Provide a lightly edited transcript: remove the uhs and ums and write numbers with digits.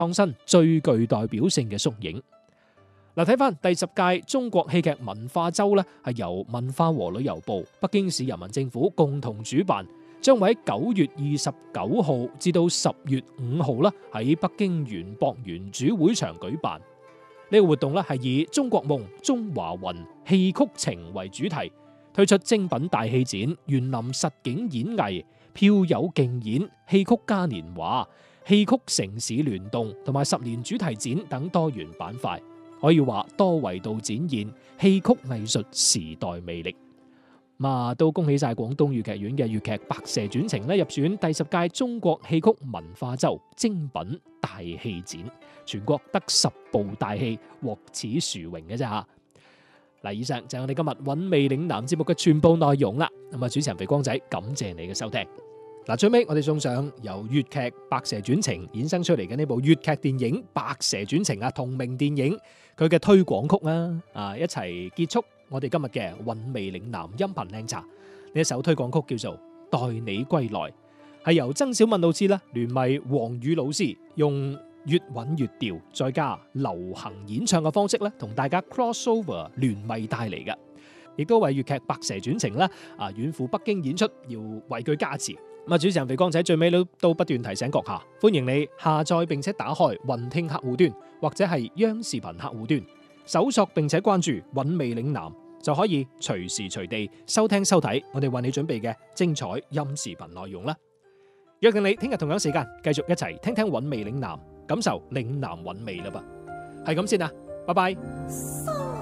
創新最具代表性嘅縮影。嗱，睇翻第10屆中國戲劇文化週咧，係由文化和旅遊部、北京市人民政府共同主辦，將會喺9月29號至到10月5號啦，喺北京園博園主會場舉辦。呢個活動咧係以中國夢、中華魂、戲曲情為主題，推出精品大戲展、園林實景演藝、票友競演、戲曲嘉年華、戲曲城市聯動同埋10年主題展等多元板塊，可以話多維度展現戲曲藝術時代魅力。都恭喜晒廣東粵劇院嘅粵劇《白蛇傳情》入選第10屆中國戲曲文化週精品大戲展，全國得10部大戲獲此殊榮嘅啫。以上就係我哋今日韻味嶺南節目嘅全部內容啦。主持人肥光仔，感謝你嘅收聽。最尾我哋送上由粵劇《白蛇傳情》衍生出嚟嘅呢部粵劇電影《白蛇傳情》同名電影佢嘅推廣曲一齊結束我哋今日嘅韻味嶺南音頻靚茶。呢一首推廣曲叫做《待你歸來》，係由曾小敏老師聯袂黃宇老師用越韻粵調再加流行演唱嘅方式同大家 crossover 聯袂帶嚟嘅，亦都為粵劇《白蛇傳情》遠赴北京演出，要為佢加持。主持人肥光仔最尾都不斷提醒閣下，歡迎你下載並且打開雲聽客戶端或者係央視頻客戶端，搜索並且關注韻味嶺南，就可以隨時隨地收聽收睇我哋為你準備嘅精彩音視頻內容啦。約定你聽日同樣時間繼續一齊聽聽韻味嶺南，感受嶺南韻味啦噃。係咁先啦，拜拜。